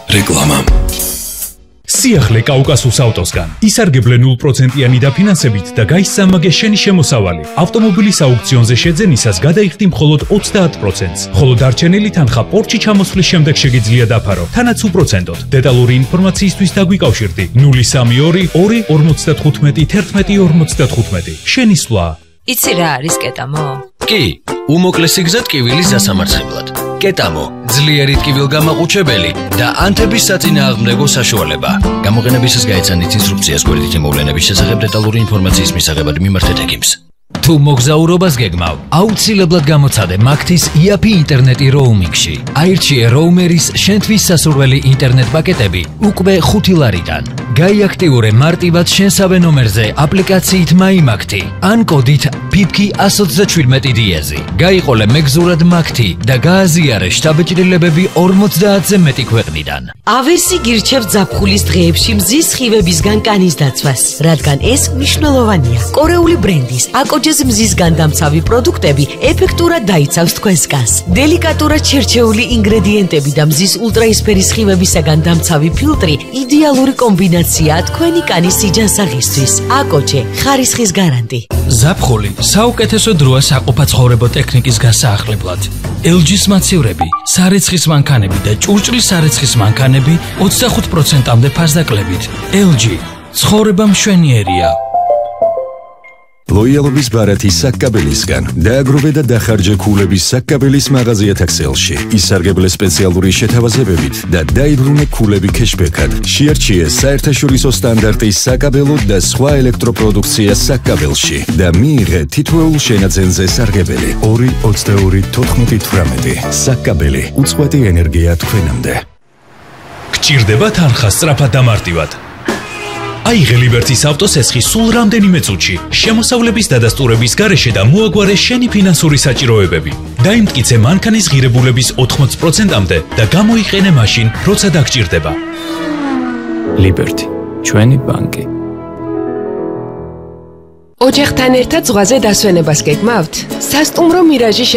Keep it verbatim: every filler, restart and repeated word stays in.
რეკლამა. სიახლე კაუკასუს ავტოსგან. ისარგებლე ნულ პროცენტიანი დაფინანსებით და გაისწამაგე შენი შემოსავალი. ავტომობილის აუქციონზე შეძენისას გადაიხდი მხოლოდ ოცდაათ პროცენტს. ხოლო დარჩენილი თანხა პორტში ჩამოსვლის შემდეგ შეგიძლია დაფარო, თანაც უპროცენტოდ. დეტალური ინფორმაციისთვის დაგვიკავშირდი ნული სამი ორი ორი ორმოცდათხუთმეტი თერთმეტი ორმოცდათხუთმეტი. შენი სვლა. იცი რა არის კეტამო? კი, უმოკლესი გზა ტკივილის დასამარცხებლად. კეტამო, ძლიერი ტკივილგამაყუჩებელი და ანთების საწინააღმდეგო საშუალება. გამოყენებისას გაეცანით ინსტრუქციას გვერდითი მოვლენების შესახებ დეტალური ინფორმაციის მისაღებად მიმართეთ ექიმს. თუ მოგზაურობას გეგმავ, აუცილებლად გამოცადე მაგთის იაფი ინტერნეტი როუმინგში. აირჩიე როუმერის შენთვის სასურველი ინტერნეტ პაკეტები უკვე ხუთი ლარიდან. გაიაქტიურე მარტივად შენსავე ნომერზე აპლიკაციით მაიმაგთი ან კოდით ფიფკი ას ოცდაჩვიდმეტი დიეზი. გაიყოლე მეგზურად მაგთი და გააზიარე შთაბეჭდილებები ორმოცდაათზე მეტი ქვეყნიდან. ავერსი გირჩევთ ზაფხულის დღეებში მზის სხივებისგან კანის დაცვას, რადგან ეს მნიშვნელოვანია. კორეული ბრენდის აკოჯეს მზისგან დამცავი პროდუქტები ეფექტურად დაიცავს თქვენს კანს. დელიკატურად შერჩეული ინგრედიენტები და მზის ულტრაისფერი სხივებისაგან დამცავი ფილტრი იდეალური კომბინაცია თქვენი კანის სიჯანსაღისთვის. აკოჯე, ხარისხის გარანტი. ზაფხული საუკეთესო დროა საყოფაცხოვრებო ტექნიკის გასაახლებლად. ელ ჯის მაცევრები, სარეცხის მანქანები და ჭურჭლის სარეცხის მანქანები ოცდახუთ პროცენტამდე ფასდაკლებით. ელ ჯი, ცხოვრება მშვენიერია. ლოიალობის ბარათი საკკაბელისგან. დააგროვე და დახარჯე ქულების საკკაბელის მაღაზიათა ქსელში. ისარგებლე სპეციალური შეთავაზებებით და დაიბრუნე ქულები ქეშბექად. შეარჩიე საერთაშორისო სტანდარტის საკაბელო და სხვა ელექტროპროდუქცია საკკაბელში და მიიღე თითოეულ შენაძენზე სარგებელი. ორი ოცდაორი თოთხმეტი თვრამეტი. საკკაბელი, უწყვეტი ენერგია თქვენამდე. გჭირდება თანხა სწრაფად და მარტივად. აიღე ლიბერტის ავტოსესხი სულ რამდენიმე წუთში, შემოსავლების დადასტურების გარეშე და მოაგვარე შენი ფინანსური საჭიროებები. დაიმტკიცე მანქანის ღირებულების ოთხმოც პროცენტამდე და გამოიყენე მაშინ, როცა დაგჭირდება. ლიბერტი, ჩვენი ბანკი. ოჯახთან ერთად ზღვაზე დასვენებას გეგმავთ? სასტუმრო მირაჟი